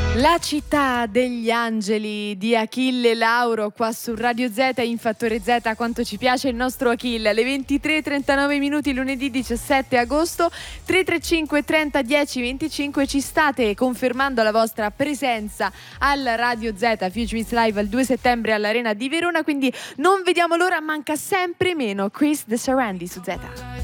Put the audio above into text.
La città degli angeli di Achille Lauro qua su Radio Z in Fattore Z. Quanto ci piace il nostro Achille. Alle 23:39 minuti lunedì 17 agosto 335 30 10 25 ci state confermando la vostra presenza al Radio Z Futurist Live al 2 settembre all'Arena di Verona, quindi non vediamo l'ora, manca sempre meno. Chris The Sarandi su Z.